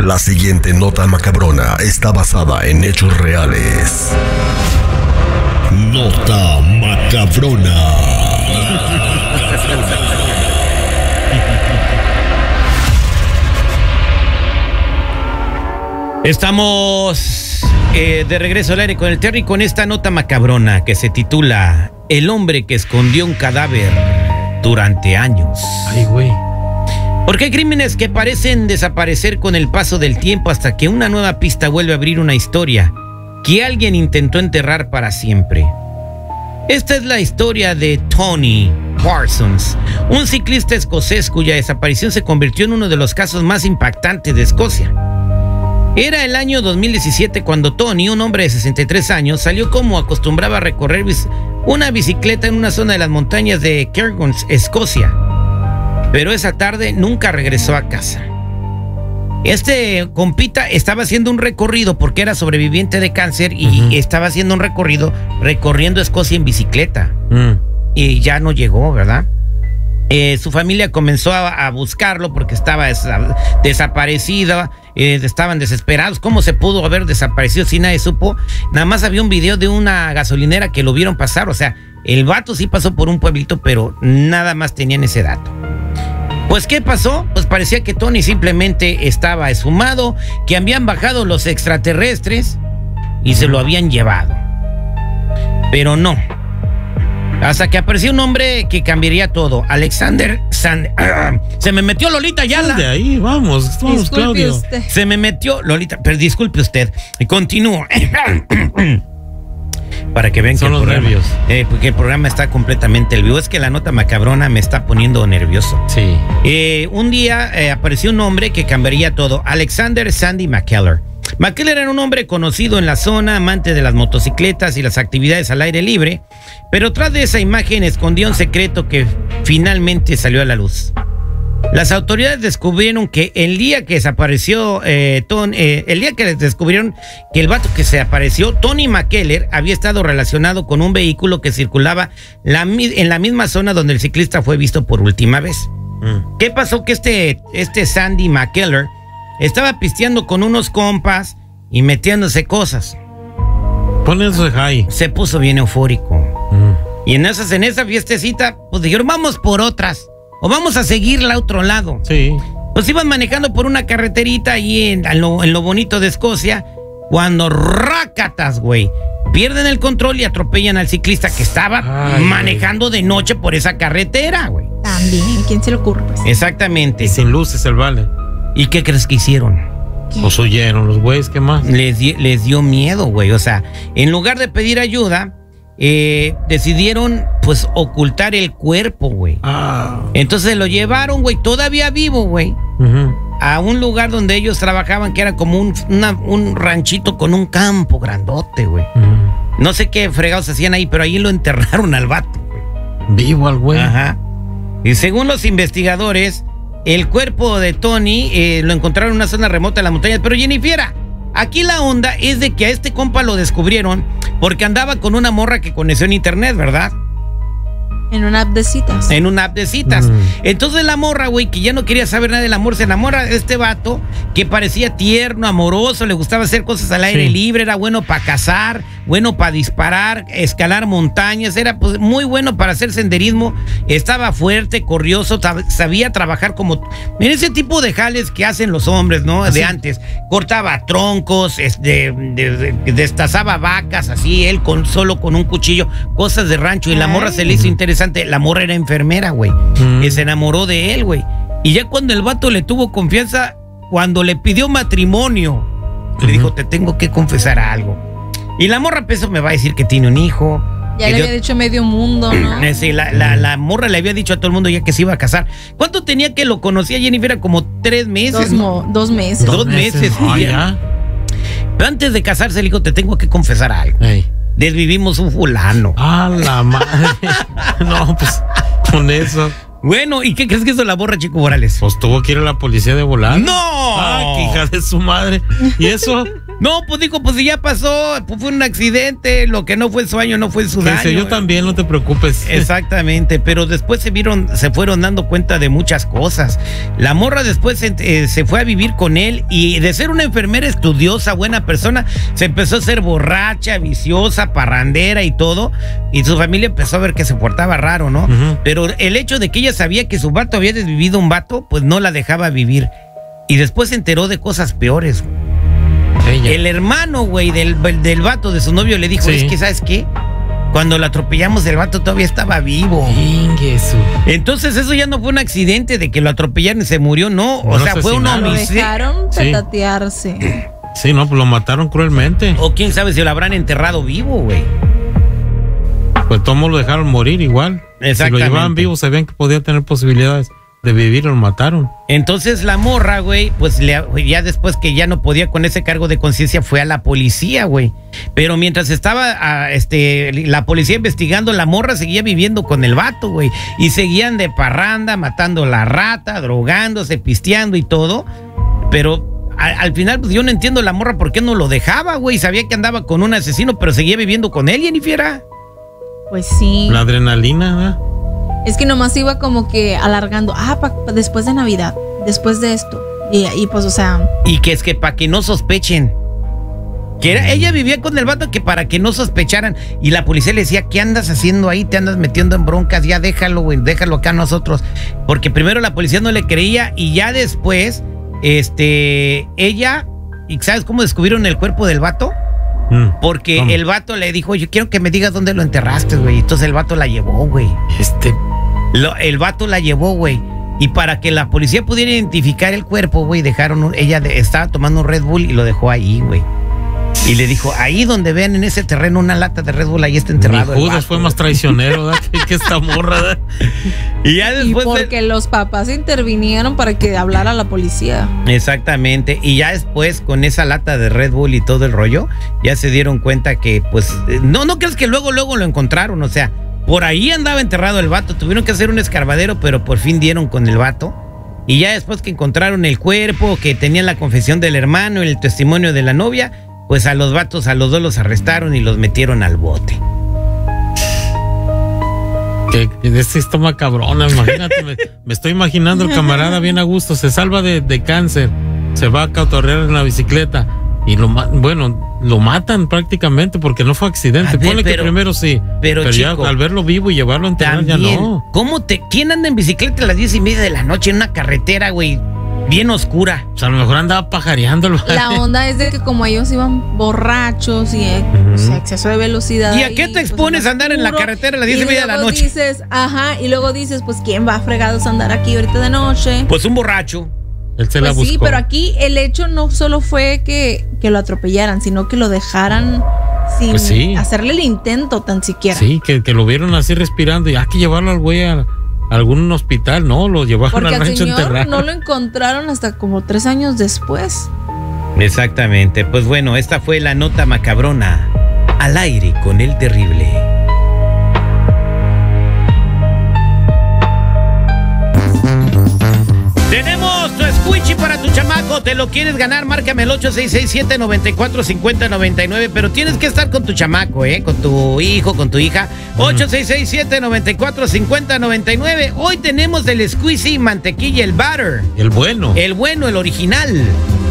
La siguiente nota macabrona está basada en hechos reales. Nota macabrona. Estamos de regreso al aire con el Terry con esta nota macabrona que se titula El hombre que escondió un cadáver durante años. Ay, güey. Porque hay crímenes que parecen desaparecer con el paso del tiempo hasta que una nueva pista vuelve a abrir una historia que alguien intentó enterrar para siempre. Esta es la historia de Tony Parsons, un ciclista escocés cuya desaparición se convirtió en uno de los casos más impactantes de Escocia. Era el año 2017 cuando Tony, un hombre de 63 años, salió como acostumbraba a recorrer una bicicleta en una zona de las montañas de Cairns, Escocia. Pero esa tarde nunca regresó a casa. Este compita estaba haciendo un recorrido porque era sobreviviente de cáncer y estaba haciendo un recorrido recorriendo Escocia en bicicleta. Y ya no llegó, ¿verdad? Su familia comenzó a buscarlo porque estaba desaparecido. Estaban desesperados. ¿Cómo se pudo haber desaparecido si nadie supo? Nada más había un video de una gasolinera que lo vieron pasar. O sea, el vato sí pasó por un pueblito, pero nada más tenían ese dato. Pues, ¿qué pasó? Pues parecía que Tony simplemente estaba esfumado, que habían bajado los extraterrestres y se lo habían llevado. Pero no. Hasta que apareció un hombre que cambiaría todo. Alexander Sand... Se me metió Lolita Ayala. De ahí, vamos, Claudio. Usted. Se me metió Lolita, pero disculpe usted. Continúo. Para que vean son que los nervios. Porque el programa está completamente el vivo. Es que la nota macabrona me está poniendo nervioso. Sí. Un día apareció un hombre que cambiaría todo. Alexander Sandy McKellar. McKellar era un hombre conocido en la zona, amante de las motocicletas y las actividades al aire libre, pero tras de esa imagen escondía un secreto que finalmente salió a la luz. Las autoridades descubrieron que el día que desapareció descubrieron que el vato que se apareció, Tony McKellar, había estado relacionado con un vehículo que circulaba en la misma zona donde el ciclista fue visto por última vez. ¿Qué pasó? Que este Sandy McKellar estaba pisteando con unos compas y metiéndose cosas. Poniéndose high. Se puso bien eufórico. Y en esa fiestecita, pues dijeron, vamos por otras. O vamos a seguirla a otro lado. Sí. Pues iban manejando por una carreterita ahí en lo bonito de Escocia, cuando rácatas, güey, pierden el control y atropellan al ciclista que estaba manejando de noche por esa carretera, güey. También, ¿quién se le ocurre? Pues? Exactamente. Y sin luces el vale. ¿Y qué crees que hicieron? ¿Qué? Pues huyeron los güeyes, ¿qué más? Les dio miedo, güey. O sea, en lugar de pedir ayuda, decidieron, pues, ocultar el cuerpo, güey. Entonces lo llevaron, güey, todavía vivo, güey, a un lugar donde ellos trabajaban, que era como un ranchito con un campo grandote, güey. No sé qué fregados hacían ahí, pero ahí lo enterraron al vato, güey. Vivo al güey. Ajá. Y según los investigadores, el cuerpo de Tony lo encontraron en una zona remota de las montañas. Pero Jennifer, aquí la onda es de que a este compa lo descubrieron porque andaba con una morra que conoció en internet, ¿verdad? En una app de citas. En una app de citas. Entonces la morra, güey, que ya no quería saber nada del amor, se enamora de este vato que parecía tierno, amoroso, le gustaba hacer cosas al aire libre, era bueno para cazar, bueno para disparar, escalar montañas, era pues muy bueno para hacer senderismo, estaba fuerte, corrioso, sabía trabajar como en ese tipo de jales que hacen los hombres, ¿no? Así. De antes. Cortaba troncos, destazaba vacas, así, él solo con un cuchillo, cosas de rancho, y la morra se le hizo interesante. La morra era enfermera, güey, que se enamoró de él, güey. Y ya cuando el vato le tuvo confianza, cuando le pidió matrimonio, le dijo, te tengo que confesar algo. Y la morra, pues, me va a decir que tiene un hijo. Ya le había dicho medio mundo, ¿no? Sí, la morra le había dicho a todo el mundo ya que se iba a casar. ¿Cuánto tenía que lo conocía Jennifer? Era como 3 meses. 2 meses. 2 meses. Ya. Pero antes de casarse le dijo, te tengo que confesar algo. Desvivimos un fulano. ¡Ah, la madre! No, pues, con eso. Bueno, ¿y qué crees que hizo la morra, Chico Morales? Pues tuvo que ir a la policía de volar. ¡No! ¡Ah, qué hija de su madre! ¿Y eso? No, pues dijo, pues si ya pasó, pues fue un accidente, lo que no fue su año no fue su daño. Yo también, no te preocupes. Exactamente, pero después se fueron dando cuenta de muchas cosas. La morra después se fue a vivir con él y de ser una enfermera estudiosa, buena persona, se empezó a ser borracha, viciosa, parrandera y todo, y su familia empezó a ver que se portaba raro, ¿no? Pero el hecho de que ella sabía que su vato había desvivido un vato, pues no la dejaba vivir. Y después se enteró de cosas peores. El hermano, güey, del vato de su novio le dijo, es que, ¿sabes qué? Cuando lo atropellamos, el vato todavía estaba vivo. Entonces eso ya no fue un accidente de que lo atropellaron y se murió, no. O sea, fue un homicidio. Lo dejaron petatearse. Sí, no, pues lo mataron cruelmente. O quién sabe si lo habrán enterrado vivo, güey. Pues todos lo dejaron morir igual. Si lo llevaban vivo, sabían que podía tener posibilidades de vivir, lo mataron. Entonces la morra, güey, pues ya después que ya no podía con ese cargo de conciencia, fue a la policía, güey. Pero mientras estaba la policía investigando, la morra seguía viviendo con el vato, güey. Y seguían de parranda, matando la rata, drogándose, pisteando y todo. Pero al final, pues yo no entiendo la morra por qué no lo dejaba, güey. Sabía que andaba con un asesino, pero seguía viviendo con él, Jennifer. Pues sí. La adrenalina, ¿verdad? Es que nomás iba como que alargando. Después de Navidad, después de esto. Y pues, o sea. Y que es que para que no sospechen. Ella vivía con el vato que para que no sospecharan. Y la policía le decía, ¿qué andas haciendo ahí? Te andas metiendo en broncas. Ya déjalo, güey, déjalo acá nosotros. Porque primero la policía no le creía y ya después, ella. ¿Y sabes cómo descubrieron el cuerpo del vato? Porque el vato le dijo, yo quiero que me digas dónde lo enterraste, güey. Entonces el vato la llevó, güey. El vato la llevó, güey. Y para que la policía pudiera identificar el cuerpo, güey, ella estaba tomando un Red Bull y lo dejó ahí, güey. Y le dijo, ahí donde vean en ese terreno una lata de Red Bull, ahí está enterrado. Judas fue más traicionero, ¿verdad? que esta morra, ¿verdad? Y ya después. Y porque los papás intervinieron para que hablara la policía. Exactamente. Y ya después, con esa lata de Red Bull y todo el rollo, ya se dieron cuenta que, pues, no crees que luego lo encontraron, o sea, por ahí andaba enterrado el vato. Tuvieron que hacer un escarbadero, pero por fin dieron con el vato. Y ya después que encontraron el cuerpo, que tenían la confesión del hermano y el testimonio de la novia, pues a los vatos, a los dos los arrestaron y los metieron al bote. Que este estómago cabrona, imagínate, me estoy imaginando el camarada bien a gusto, se salva de cáncer, se va a cotorrear en la bicicleta y lo matan prácticamente porque no fue accidente. Ponle que primero sí, pero chico, ya al verlo vivo y llevarlo a enterrar ya no. ¿Quién anda en bicicleta a las 10:30 de la noche en una carretera, güey? Bien oscura. O sea, a lo mejor andaba pajareando. La onda es de que como ellos iban borrachos y exceso de velocidad. ¿Y a qué te expones a andar en la carretera a las 10:30 de la noche? Y luego dices, pues ¿quién va a fregados a andar aquí ahorita de noche? Pues un borracho. Él se la buscó. Sí, pero aquí el hecho no solo fue que lo atropellaran, sino que lo dejaran sin hacerle el intento tan siquiera. Sí, que lo vieron así respirando y hay que llevarlo al güey a algún hospital, no, lo llevaron al rancho enterrado. No lo encontraron hasta como 3 años después. Exactamente, pues bueno, esta fue la nota macabrona al aire con el terrible. Tenemos tu squishy para tu chamaco. ¿Te lo quieres ganar? Márcame el 866-794-5099. Pero tienes que estar con tu chamaco, con tu hijo, con tu hija. 866-794-5099. Hoy tenemos el squishy mantequilla, el butter. El bueno. El bueno, el original.